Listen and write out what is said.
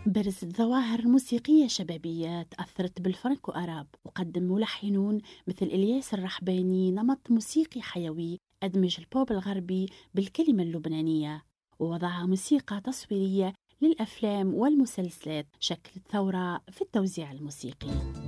برزت ظواهر موسيقية شبابية تأثرت بالفرنك وأراب، وقدم ملحنون مثل إلياس الرحباني نمط موسيقي حيوي أدمج البوب الغربي بالكلمة اللبنانية، ووضع موسيقى تصويرية للأفلام والمسلسلات شكلت ثورة في التوزيع الموسيقي.